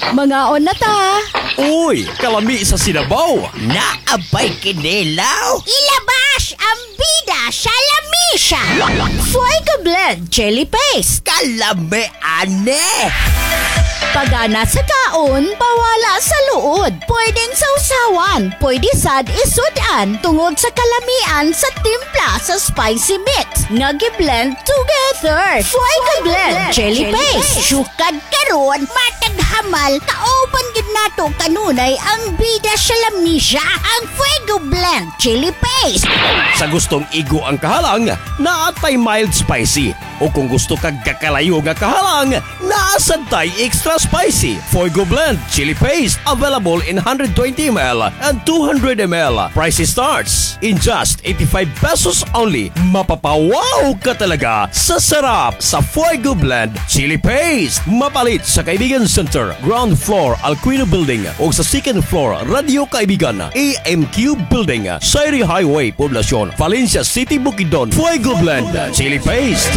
Mga on na ta. Uy, kalami sa sinabaw. Naabay kinilaw. Ilabas ang bida sa lamisa. Fuego Blend Chili Paste. Kalami ane. Pagana sa kaon, pawala sa luod. Pwedeng sausawan, pwede sad isudan tungod sa kalamian sa timpla sa spicy mix. Nga gi-blend together. Fuego Blend Chili Paste. Sukad karon, matag hamal, kauban gid nato kanunay ang bida sa lamisa, ang Fuego Blend Chili Paste. Sa gustong igo ang kahalang, naatay mild spicy. O kung gusto kag kakalayo nga kahalang, naasantay extra spicy. Fuego Blend Chili Paste available in 120ml and 200ml. Price starts in just 85 pesos only. Mapapawaw ka talaga sa sarap sa Fuego Blend Chili Paste. Mapalit sa Kaibigan Center, ground floor Alquino Building o sa second floor Radio Kaibigan, AMQ Building, Sairi Highway, Poblacion, Valencia City, Bukidnon. Fuego Blend Chili Paste.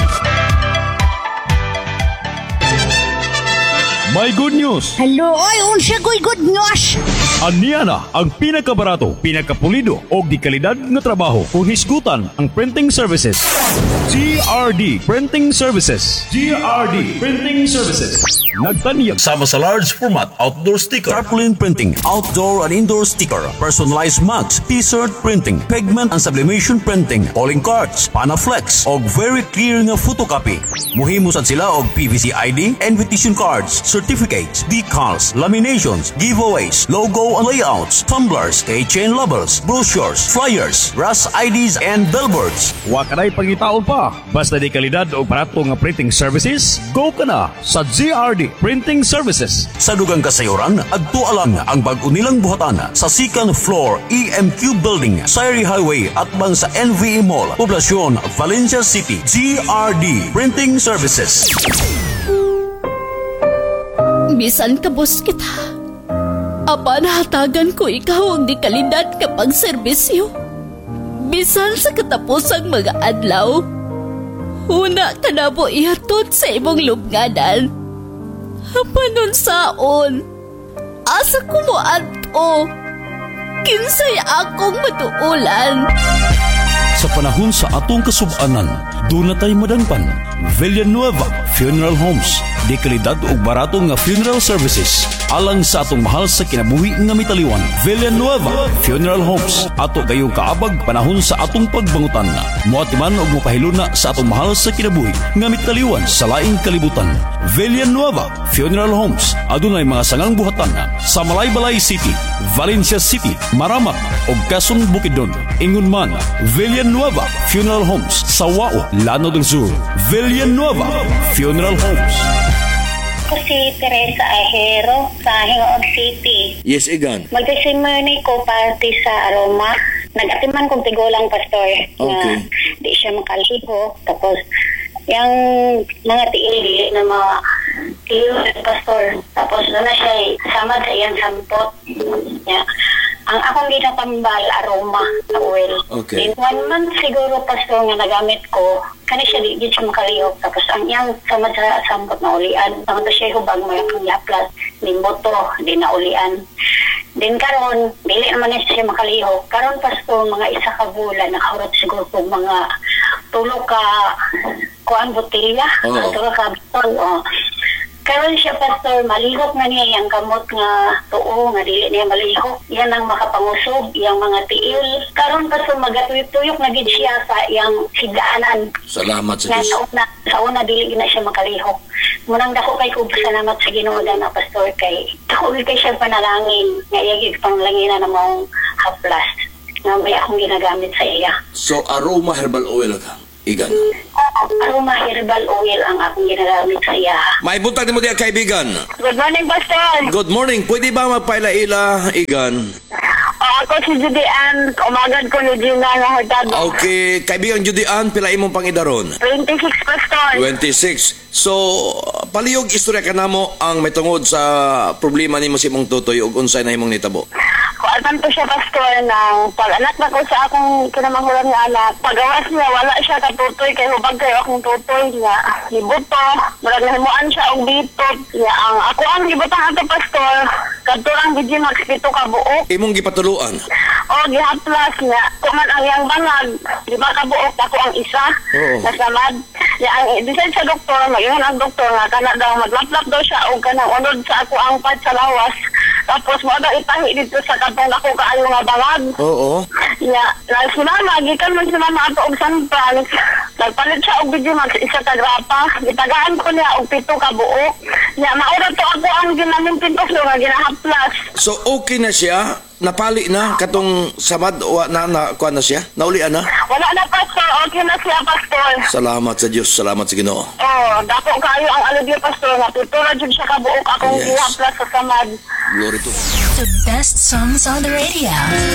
May good news! Hello, oy, unsa good news? Aniya na ang pinakabarato, pinakapulido o di kalidad nga trabaho kung hisgutan ang printing services. GRD Printing Services. GRD Printing Services. Nagtaniyag sama sa large format outdoor sticker, tarpaulin printing, outdoor and indoor sticker, personalized mugs, t-shirt printing, pigment and sublimation printing, calling cards, panaflex og very clear nga photocopy. Muhimo sad sila og PVC ID, invitation cards, certificates, decals, laminations, giveaways, logo and layouts, tumblers, keychain labels, brochures, flyers, brass IDs and billboards. Wa kanay pangitaon pa. Basta di kalidad o barato nga printing services, go ka na sa GRD Printing Services. Sa dugang kasayuran, adto alang ang bag-o nilang buhatan sa second floor EMQ Building, Sairi Highway at bang sa NVE Mall, Poblacion, Valencia City. GRD Printing Services. Bisan kabos kita. Apan hatagan ko ikaw ang di kalidad kapag serbisyo. Bisan sa katapusang mga adlaw, una ka na mo ihatod sa imong lubnganan. Panon saon, asa ko mo adto, kinsay akong matuulan. Sa panahon sa atong kasubanan, doon na tayo madangpan. Villanueva Funeral Homes. Di kalidad o barato nga funeral services. Alang sa atong mahal sa kinabuhi nga mitaliwan. Villanueva Funeral Homes. Ato gayong kaabag panahon sa atong pagbangutan. Muatiman o mupahiluna sa atong mahal sa kinabuhi nga mitaliwan sa laing kalibutan. Villanueva Funeral Homes. Adunay mga sangang buhatan sa Malaybalay City, Valencia City, Maramak o Quezon, Bukidnon. Ingon man, Villanueva Funeral Homes sa Wao, Lanao del Sur. Villanueva Funeral Homes. Ako si Teresa Ahero sa Hingoog City. Yes, Igan. Magdesimony ko party sa Aroma. Nag-atiman kong tigulang pastor na di siya makaliho. Tapos, yung mga tiili na mga tiyo pastor. Tapos, doon na siya samad sa iyang sampot. Yeah. Ang akong ginatambal, aroma na oil. Okay. In 1 month siguro, pastor, nga nagamit ko, kani siya di siya makalihok. Tapos ang iyang samad sa sampot na ulian. Tapos siya hubag mo yung laplas, di moto, di na ulian. Din karon, dili naman siya makalihok. Karon, pastor, mga isa ka bulan, nakahurot siguro kung mga tulo ka kuan botilya, tulo ka bitol, Karon siya, pastor, malihok nga niya yung kamot nga tuo, nga dili niya malihok. Yan ang makapangusog, yung mga tiil. Karon, pastor, magatuyok-tuyok na gid siya sa yung higdaanan. Salamat sa Diyos. Sa una, dili na siya makalihok. Munang dako kay ko salamat sa Ginoo na pastor kay dako kay siya panalangin. Nga iyagig panalangin na mong haplas. Nga may akong ginagamit sa iya. So, aroma herbal oil ka, Igan. Aroma herbal oil ang akong ginagamit sa iya. May buntag ni mo diya, kaibigan. Good morning, pastor. Good morning. Pwede ba magpaila-ila, Igan? ako si Judy Ann, umagad ko ni Gina nga hagdado. Okay, kaibigang Judian, pila imong pangidaron? 26 pastor. 26. So, palihog istorya ka namo ang may tungod sa problema nimo si imong tutoy ug unsay na imong nitabo. Kualtan ko siya pastor ng pag-anak na ko sa akong kinamanghulan nga anak. Pagawas niya, wala siya katutoy kay hubag kayo akong tutoy niya. Libuto, marag nahimuan siya og bitot. Niya ang ako ang libutang ato pastor, kadturang gid max 7 ka buok. Imong gipatuluan. O gihaplas niya, kuman ang yang bangag, 5 ka buok ako ang isa. Oo. Nasamad. Niya ang design sa doktor, mag-ingon ang doktor nga kana daw maglaplap daw siya og kanang unod sa ako ang pad sa lawas. Tapos mo daw itahi dito sa katong ako kaayo nga bangag. Oo. Ya, nagsulama, gikan man si mama ato og San Franz. Nagpalit siya og video max isa ka grapa. Gitagaan ko niya og 7 ka buok. Ya, maura to ako ang ginaming pintos nga ginahaplas. So, okay na siya? Napali na katong samad o na kuha na siya? Naulian na? Wala na pastor, okay na siya pastor. Salamat sa Diyos, salamat sa Ginoo. Oh, dako kayo ang alagyo pastor nga tutura jud siya ka buok akong Yes. gihaplas sa samad. Glory to The best songs on the radio.